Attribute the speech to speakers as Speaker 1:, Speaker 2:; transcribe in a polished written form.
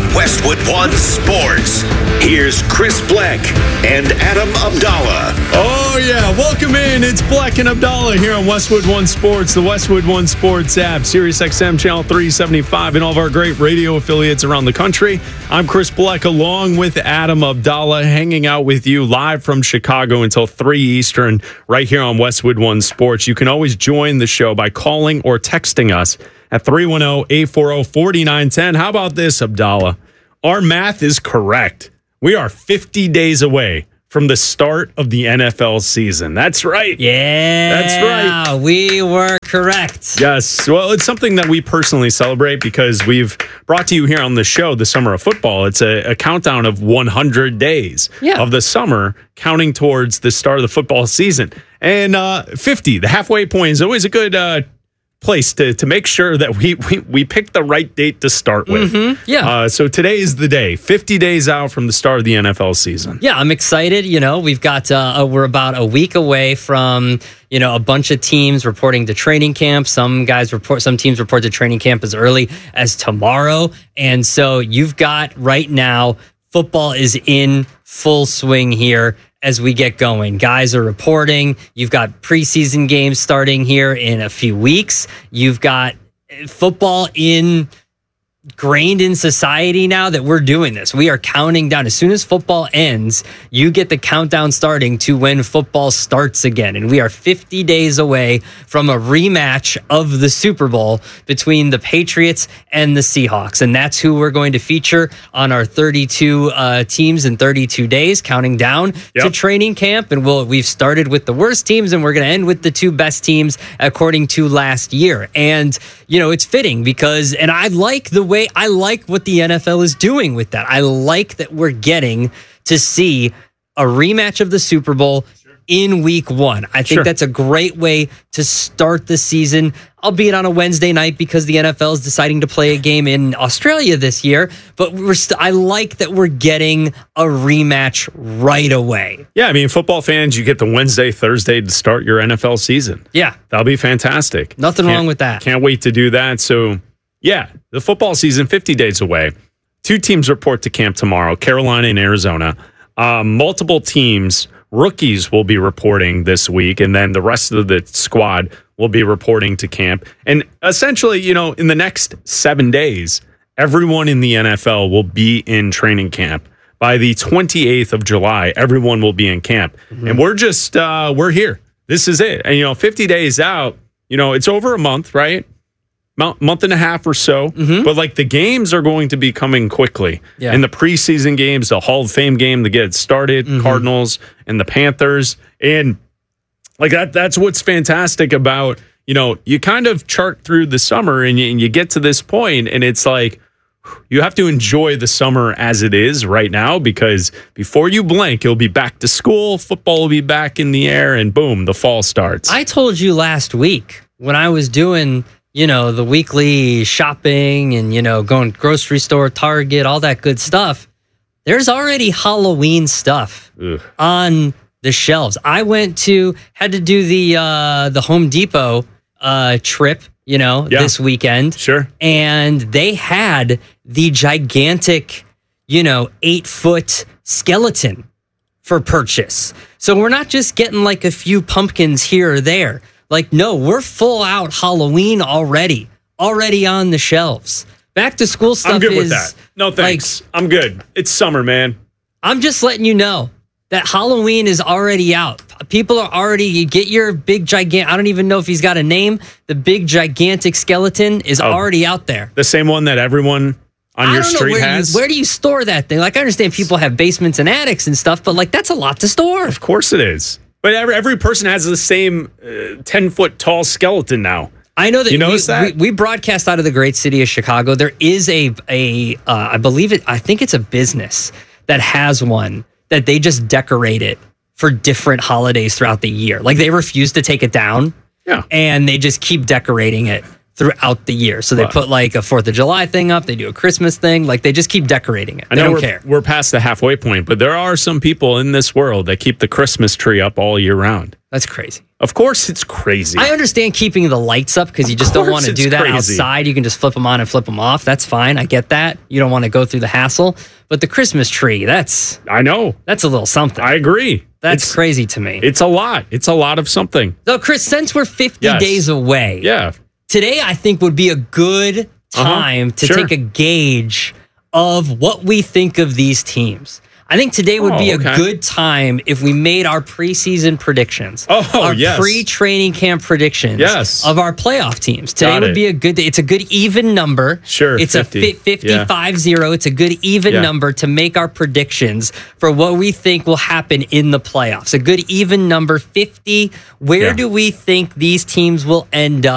Speaker 1: Westwood One Sports. Here's Chris Bleck and Adam Abdallah.
Speaker 2: Oh, yeah. Welcome in. It's Bleck and Abdallah here on Westwood One Sports, the Westwood One Sports app, Sirius XM Channel 375, and all of our great radio affiliates around the country. I'm Chris Bleck along with Adam Abdallah, hanging out with you live from Chicago until 3 Eastern right here on Westwood One Sports. You can always join the show by calling or texting us at 310-840-4910. How about this, Abdallah? Our math is correct. We are 50 days away from the start of the NFL season. That's right.
Speaker 3: Yeah.
Speaker 2: That's right.
Speaker 3: We were correct.
Speaker 2: Yes. Well, it's something that we personally celebrate because we've brought to you here on the show, The Summer of Football. It's a countdown of 100 days of the summer, counting towards the start of the football season. And 50, the halfway point, is always a good place to make sure that we pick the right date to start with.
Speaker 3: Yeah.
Speaker 2: So today is the day, 50 days out from the start of the NFL season.
Speaker 3: Yeah, I'm excited. You know, we've got, we're about a week away from, a bunch of teams reporting to training camp. Some teams report to training camp as early as tomorrow. And so you've got right now, football is in full swing here as we get going. Guys are reporting. You've got preseason games starting here in a few weeks. You've got football ingrained in society now that we're doing this. We are counting down. As soon as football ends, you get the countdown starting to when football starts again. And we are 50 days away from a rematch of the Super Bowl between the Patriots and the Seahawks. And that's who we're going to feature on our 32 teams in 32 days, counting down to training camp. And we've started with the worst teams, and we're going to end with the two best teams according to last year. And, it's fitting because, and I like what the NFL is doing with that. I like that we're getting to see a rematch of the Super Bowl in week one. I think that's a great way to start the season, albeit on a Wednesday night because the NFL is deciding to play a game in Australia this year. But I like that we're getting a rematch right away.
Speaker 2: Yeah, I mean, football fans, you get the Wednesday, Thursday to start your NFL season.
Speaker 3: Yeah.
Speaker 2: That'll be fantastic.
Speaker 3: Nothing wrong with that.
Speaker 2: Can't wait to do that. So, yeah, the football season, 50 days away. Two teams report to camp tomorrow, Carolina and Arizona. Multiple teams, rookies will be reporting this week, and then the rest of the squad will be reporting to camp. And essentially, in the next 7 days, everyone in the NFL will be in training camp. By the 28th of July, everyone will be in camp. And we're just, we're here. This is it. And, 50 days out, it's over a month, right? Month and a half or so. But the games are going to be coming quickly. Yeah. And the preseason games, the Hall of Fame game to get it started, Cardinals and the Panthers. And that's what's fantastic about, you kind of chart through the summer and you get to this point and it's like, you have to enjoy the summer as it is right now because before you blink, you'll be back to school, football will be back in the air, and boom, the fall starts.
Speaker 3: I told you last week when I was doing the weekly shopping and, going grocery store, Target, all that good stuff, there's already Halloween stuff on the shelves. I had to do the Home Depot trip, this weekend.
Speaker 2: Sure.
Speaker 3: And they had the gigantic, 8-foot skeleton for purchase. So we're not just getting a few pumpkins here or there. No, we're full out Halloween already on the shelves. Back to school stuff
Speaker 2: I'm good with that. No, thanks. I'm good. It's summer, man.
Speaker 3: I'm just letting you know that Halloween is already out. People are already, you get your big gigantic, I don't even know if he's got a name. The big gigantic skeleton is already out there.
Speaker 2: The same one that everyone on your street has?
Speaker 3: Where do you store that thing? I understand people have basements and attics and stuff, but that's a lot to store.
Speaker 2: Of course it is. But every person has the same 10-foot tall skeleton now.
Speaker 3: I know that we broadcast out of the great city of Chicago. There is I think it's a business that has one that they just decorate it for different holidays throughout the year. They refuse to take it down. Yeah. And they just keep decorating it throughout the year. So they put like a 4th of July thing up, they do a Christmas thing, like they just keep decorating it. They don't care.
Speaker 2: We're past the halfway point, but there are some people in this world that keep the Christmas tree up all year round.
Speaker 3: That's crazy.
Speaker 2: Of course it's crazy.
Speaker 3: I understand keeping the lights up because you just don't want to do that outside. You can just flip them on and flip them off. That's fine. I get that. You don't want to go through the hassle. But the Christmas tree,
Speaker 2: I know.
Speaker 3: That's a little something.
Speaker 2: I agree.
Speaker 3: That's crazy to me.
Speaker 2: It's a lot. It's a lot of something.
Speaker 3: So, Chris, since we're 50 days away, today I think would be a good time to take a gauge of what we think of these teams. I think today would be a good time if we made our preseason predictions. Our pre-training camp predictions of our playoff teams. Today would be a good day. It's a good even number.
Speaker 2: Sure.
Speaker 3: It's 50. 50-50. It's a good even number to make our predictions for what we think will happen in the playoffs. A good even number, 50. Where do we think these teams will end up?